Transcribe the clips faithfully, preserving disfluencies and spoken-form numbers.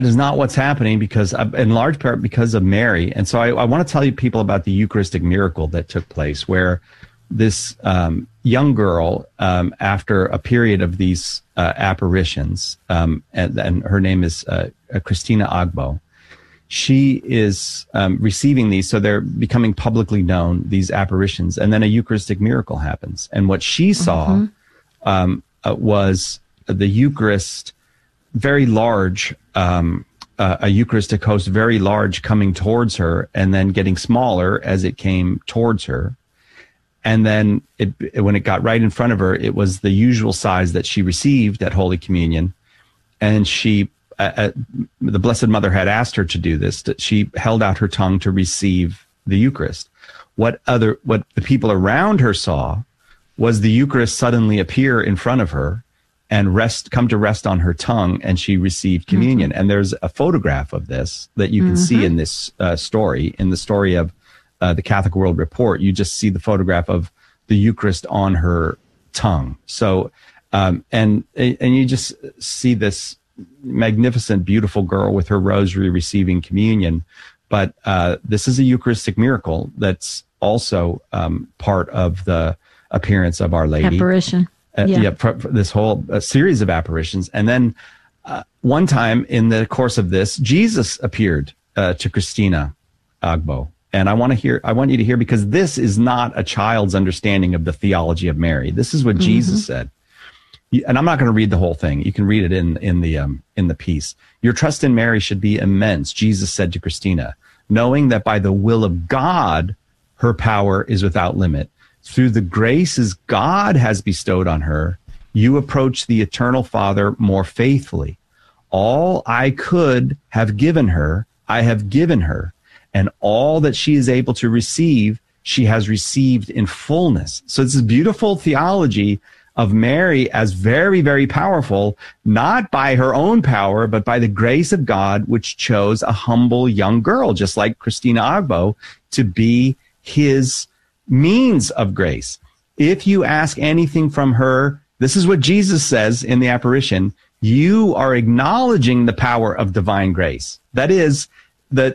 is not what's happening, because uh, in large part because of Mary. And so I, I want to tell you people about the Eucharistic miracle that took place, where this um, young girl, um, after a period of these uh, apparitions, um, and, and her name is uh, Christina Agbo, she is um, receiving these, so they're becoming publicly known, these apparitions, and then a Eucharistic miracle happens. And what she saw mm-hmm. um, uh, was the Eucharist, very large, um, uh, a Eucharistic host, very large, coming towards her, and then getting smaller as it came towards her. And then it, it, when it got right in front of her, it was the usual size that she received at Holy Communion. And she, uh, uh, the Blessed Mother had asked her to do this. That she held out her tongue to receive the Eucharist. What other, what the people around her saw was the Eucharist suddenly appear in front of her and rest, come to rest on her tongue, and she received communion. Mm-hmm. And there's a photograph of this that you can mm-hmm. see in this uh, story, in the story of Uh, the Catholic World Report. You just see the photograph of the Eucharist on her tongue. So, um, and and you just see this magnificent, beautiful girl with her rosary receiving communion. But uh, this is a Eucharistic miracle that's also um, part of the appearance of Our Lady. Apparition. Uh, yeah. yeah pr- pr- this whole uh, series of apparitions. And then uh, one time in the course of this, Jesus appeared uh, to Christina Agbo. And I want to hear, I want you to hear, because this is not a child's understanding of the theology of Mary. This is what mm-hmm. Jesus said. And I'm not going to read the whole thing. You can read it in, in the, um, in the piece. Your trust in Mary should be immense, Jesus said to Christina, knowing that by the will of God, her power is without limit. Through the graces God has bestowed on her, you approach the eternal Father more faithfully. All I could have given her, I have given her. And all that she is able to receive, she has received in fullness. So it's this beautiful theology of Mary as very, very powerful, not by her own power, but by the grace of God, which chose a humble young girl, just like Christina Agbo, to be his means of grace. If you ask anything from her, this is what Jesus says in the apparition, you are acknowledging the power of divine grace. That is, that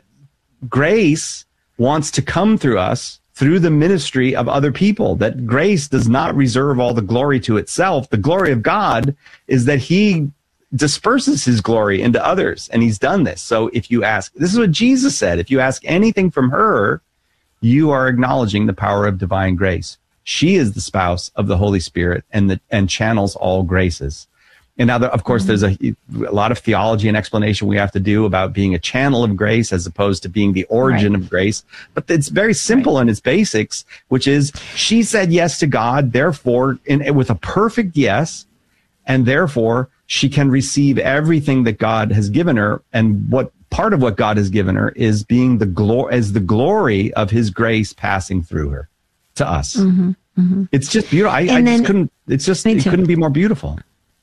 grace wants to come through us through the ministry of other people, that grace does not reserve all the glory to itself. The glory of God is that he disperses his glory into others, and he's done this. So if you ask, this is what Jesus said, if you ask anything from her, you are acknowledging the power of divine grace. She is the spouse of the Holy Spirit and the, and channels all graces. And now, of course, there's a, a lot of theology and explanation we have to do about being a channel of grace as opposed to being the origin right. of grace. But it's very simple right. in its basics, which is she said yes to God, therefore, in, with a perfect yes, and therefore she can receive everything that God has given her. And what part of what God has given her is being the glory, as the glory of his grace passing through her to us. Mm-hmm, mm-hmm. It's just beautiful. I, I just couldn't, it's just, it couldn't be more beautiful.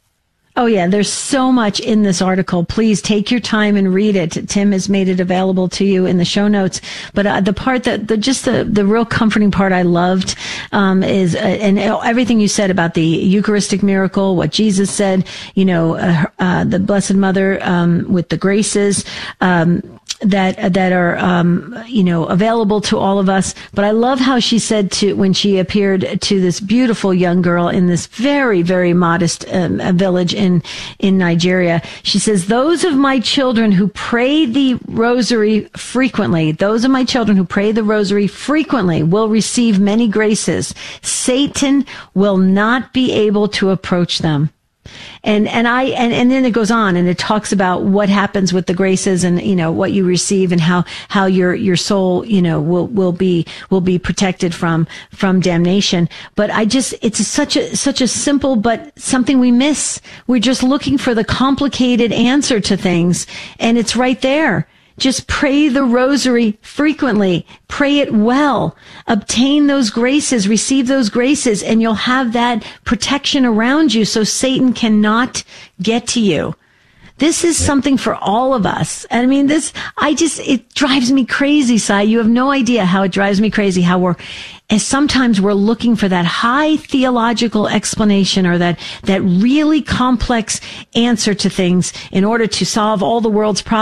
Oh, yeah. There's so much in this article. Please take your time and read it. Tim has made it available to you in the show notes. But uh, the part that, the, just the, the real comforting part I loved um, is, uh, and everything you said about the Eucharistic miracle, what Jesus said, you know, uh, uh, the Blessed Mother um, with the graces, um, that that are um you know available to all of us. But I love how she said to when she appeared to this beautiful young girl in this very very modest um, village in in Nigeria, she says, those of my children who pray the rosary frequently, those of my children who pray the rosary frequently will receive many graces. Satan will not be able to approach them. And, and I, and, and then it goes on and it talks about what happens with the graces and, you know, what you receive and how, how your, your soul, you know, will, will be, will be protected from, from damnation. But I just, it's such a, such a simple, but something we miss. We're just looking for the complicated answer to things, and it's right there. Just pray the rosary frequently. Pray it well. Obtain those graces, receive those graces, and you'll have that protection around you so Satan cannot get to you. This is something for all of us. I mean, this, I just, it drives me crazy, Si. You have no idea how it drives me crazy, how we're And sometimes we're looking for that high theological explanation or that, that really complex answer to things in order to solve all the world's problems.